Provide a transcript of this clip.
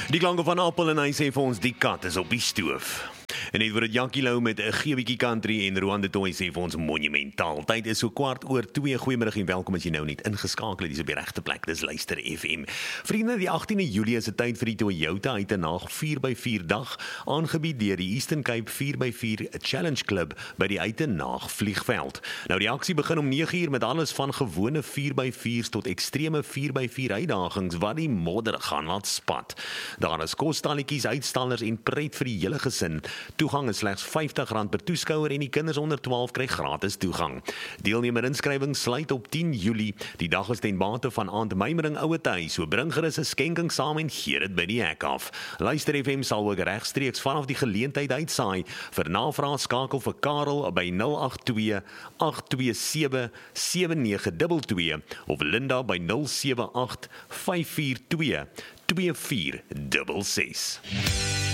Die klanke van Appel en hy sê vir ons die kat is op die stoof. En net word dit Jackie Lou met 'n geebietjie country en Roan de Toy sê vir ons monumentaal. Tyd is so 2:15. Goeiemiddag en welkom as jy nou net ingeskakel het. Dis op die regte plek. Dis Luister FM. Vriende, die 18de Julie is dit tyd vir die Toyota Uitenaag 4x4 dag, aangebied deur die Eastern Cape 4x4 Challenge Club by die Uitenaag vliegveld. Nou die aksie begin om 9uur met alles van gewone 4x4's tot ekstreme 4x4 uitdagings wat die modder gaan laat spat. Daar is kosstalletjies, uitstallers en pret vir die hele gesin. Toegang is slegs R50 per toeskouer en die kinders onder 12 kry gratis toegang. Deelnemerinsskrywing sluit op 10 Julie. Die dag is ten bate van Aandmeimering Ouetuis, so bring gerus 'n skenking saam en gee dit by die hek af. Luister FM sal ook regstreeks vanaf die geleentheid uitsaai. Vir navraag skakel vir Karel by 082 827 7922 of Linda by 078 542 2466.